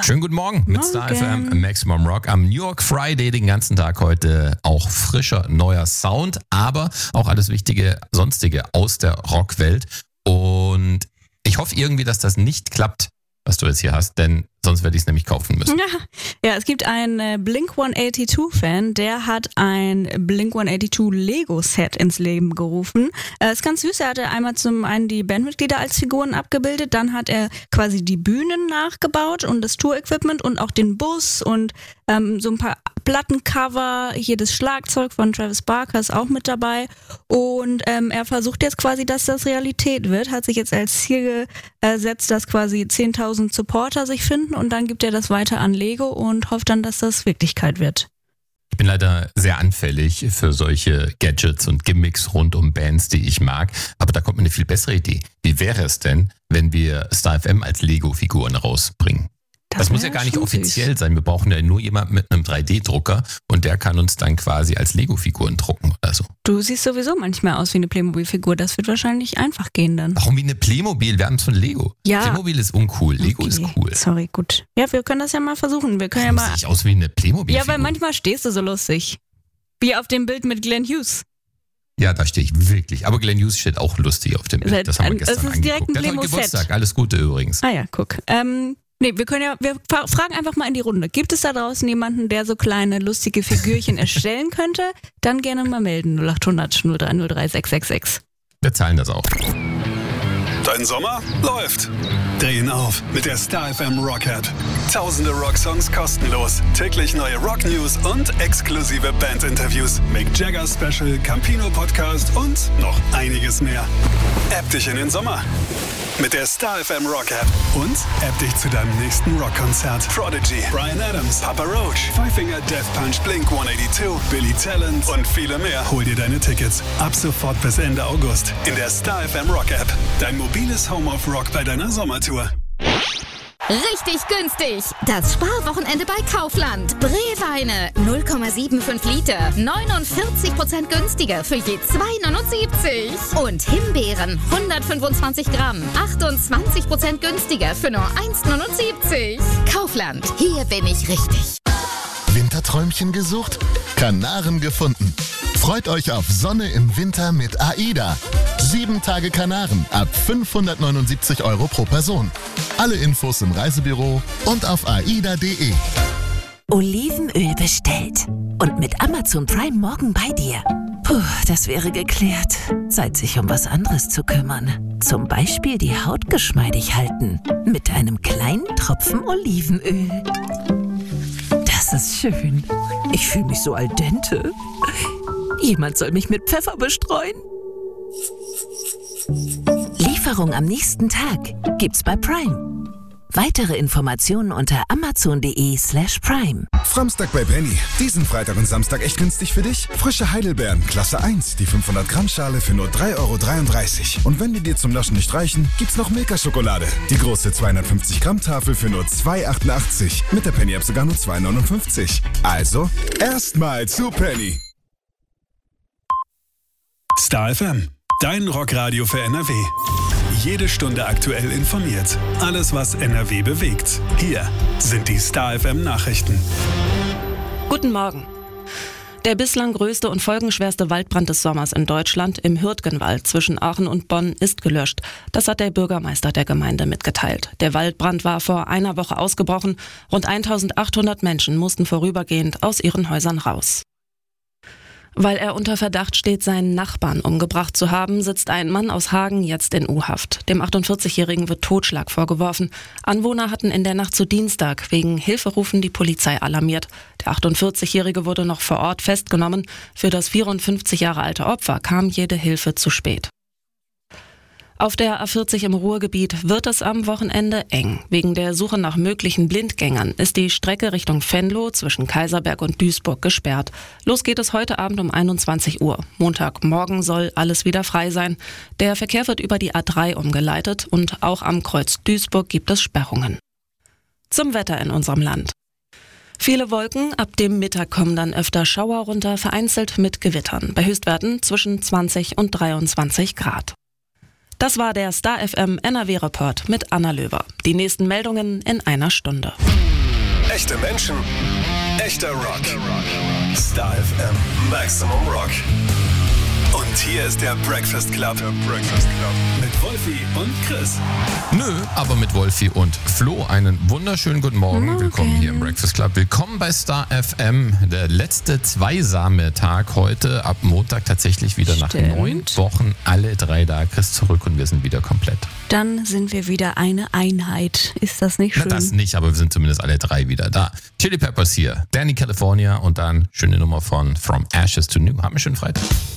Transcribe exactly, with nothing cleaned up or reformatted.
Schönen guten Morgen mit Morgen. Star F M Maximum Rock am New York Friday den ganzen Tag heute. Auch frischer, neuer Sound, aber auch alles Wichtige, Sonstige aus der Rockwelt. Und ich hoffe irgendwie, dass das nicht klappt, was du jetzt hier hast, denn sonst werde ich es nämlich kaufen müssen. Ja, ja, es gibt einen äh, Blink hundertzweiundachtzig-Fan, der hat ein Blink hundertzweiundachtzig Lego-Set ins Leben gerufen. Äh, ist ganz süß, er hatte einmal zum einen die Bandmitglieder als Figuren abgebildet, dann hat er quasi die Bühnen nachgebaut und das Tour-Equipment und auch den Bus und ähm, so ein paar Plattencover, hier das Schlagzeug von Travis Barker ist auch mit dabei und ähm, er versucht jetzt quasi, dass das Realität wird, hat sich jetzt als Ziel gesetzt, dass quasi zehntausend Supporter sich finden und dann gibt er das weiter an Lego und hofft dann, dass das Wirklichkeit wird. Ich bin leider sehr anfällig für solche Gadgets und Gimmicks rund um Bands, die ich mag, aber da kommt mir eine viel bessere Idee. Wie wäre es denn, wenn wir Star F M als Lego-Figuren rausbringen? Das, das muss ja gar nicht offiziell süß sein. Wir brauchen ja nur jemanden mit einem drei D Drucker und der kann uns dann quasi als Lego-Figuren drucken oder so. Du siehst sowieso manchmal aus wie eine Playmobil-Figur. Das wird wahrscheinlich einfach gehen dann. Warum wie eine Playmobil? Wir haben es von Lego. Ja. Playmobil ist uncool. Lego okay. ist cool. Sorry, gut. Ja, wir können das ja mal versuchen. Wir können Warum ja mal. sehe ich aus wie eine Playmobil-Figur? Ja, weil manchmal stehst du so lustig. Wie auf dem Bild mit Glenn Hughes. Ja, da stehe ich wirklich. Aber Glenn Hughes steht auch lustig auf dem Bild. Das haben wir gestern angeguckt. Das ist direkt ein Der hat heute Geburtstag. Alles Gute übrigens. Ah ja, guck. Ähm, nee, wir können ja, wir fragen einfach mal in die Runde. Gibt es da draußen jemanden, der so kleine, lustige Figürchen erstellen könnte? Dann gerne mal melden. null acht hundert null drei null drei sechs sechs sechs. Wir zahlen das auch. Dein Sommer läuft. Dreh ihn auf mit der Star F M Rock App. Tausende Rocksongs kostenlos, täglich neue Rock News und exklusive Bandinterviews, Mick Jagger Special, Campino Podcast und noch einiges mehr. App dich in den Sommer mit der Star F M Rock App und App dich zu deinem nächsten Rockkonzert. Prodigy, Bryan Adams, Papa Roach, Five Finger Death Punch, Blink hundertzweiundachtzig, Billy Talent und viele mehr. Hol dir deine Tickets ab sofort bis Ende August in der Star F M Rock App. Dein mobiles Home of Rock bei deiner Sommertour. Richtig günstig! Das Sparwochenende bei Kaufland. Breweine null Komma fünfundsiebzig Liter, neunundvierzig Prozent günstiger für je zwei neunundsiebzig. Und Himbeeren hundertfünfundzwanzig Gramm, achtundzwanzig Prozent günstiger für nur eins neunundsiebzig. Kaufland, hier bin ich richtig. Winterträumchen gesucht? Kanaren gefunden. Freut euch auf Sonne im Winter mit AIDA. Sieben Tage Kanaren ab fünfhundertneunundsiebzig Euro pro Person. Alle Infos im Reisebüro und auf aida punkt de. Olivenöl bestellt. Und mit Amazon Prime morgen bei dir. Puh, das wäre geklärt. Zeit, sich um was anderes zu kümmern. Zum Beispiel die Haut geschmeidig halten. Mit einem kleinen Tropfen Olivenöl. Das ist schön. Ich fühle mich so al dente. Jemand soll mich mit Pfeffer bestreuen. Lieferung am nächsten Tag gibt's bei Prime. Weitere Informationen unter amazon punkt de slash prime. Framstag bei Penny. Diesen Freitag und Samstag echt günstig für dich? Frische Heidelbeeren, Klasse eins, die fünfhundert Gramm Schale für nur drei Euro dreiunddreißig. Und wenn die dir zum Naschen nicht reichen, gibt's noch Milka-Schokolade. Die große zweihundertfünfzig Gramm Tafel für nur zwei Euro achtundachtzig. Mit der Penny-App sogar nur zwei Euro neunundfünfzig. Also, erstmal zu Penny. Star F M, dein Rockradio für N R W. Jede Stunde aktuell informiert. Alles, was N R W bewegt. Hier sind die Star F M Nachrichten. Guten Morgen. Der bislang größte und folgenschwerste Waldbrand des Sommers in Deutschland im Hürtgenwald zwischen Aachen und Bonn ist gelöscht. Das hat der Bürgermeister der Gemeinde mitgeteilt. Der Waldbrand war vor einer Woche ausgebrochen. Rund eintausendachthundert Menschen mussten vorübergehend aus ihren Häusern raus. Weil er unter Verdacht steht, seinen Nachbarn umgebracht zu haben, sitzt ein Mann aus Hagen jetzt in U-Haft. Dem achtundvierzigjährigen wird Totschlag vorgeworfen. Anwohner hatten in der Nacht zu Dienstag wegen Hilferufen die Polizei alarmiert. Der achtundvierzigjährige wurde noch vor Ort festgenommen. Für das vierundfünfzig Jahre alte Opfer kam jede Hilfe zu spät. Auf der A vierzig im Ruhrgebiet wird es am Wochenende eng. Wegen der Suche nach möglichen Blindgängern ist die Strecke Richtung Venlo zwischen Kaiserberg und Duisburg gesperrt. Los geht es heute Abend um einundzwanzig Uhr. Montagmorgen soll alles wieder frei sein. Der Verkehr wird über die A drei umgeleitet und auch am Kreuz Duisburg gibt es Sperrungen. Zum Wetter in unserem Land. Viele Wolken, ab dem Mittag kommen dann öfter Schauer runter, vereinzelt mit Gewittern. Bei Höchstwerten zwischen zwanzig und dreiundzwanzig Grad. Das war der Star F M N R W Report mit Anna Löwer. Die nächsten Meldungen in einer Stunde. Echte Menschen, echter Rock. Star F M Maximum Rock. Und hier ist der Breakfast Club. Der Breakfast Club. Mit Wolfi und Chris. Nö, aber mit Wolfi und Flo. Einen wunderschönen guten Morgen. Morgen. Willkommen hier im Breakfast Club. Willkommen bei Star F M. Der letzte zweisame Tag heute. Ab Montag tatsächlich wieder nach Stimmt. neun Wochen. Alle drei da. Chris zurück und wir sind wieder komplett. Dann sind wir wieder eine Einheit. Ist das nicht schön? Na, das nicht, aber wir sind zumindest alle drei wieder da. Chili Peppers hier. Danny California und dann schöne Nummer von From Ashes to New. Haben wir schönen Freitag.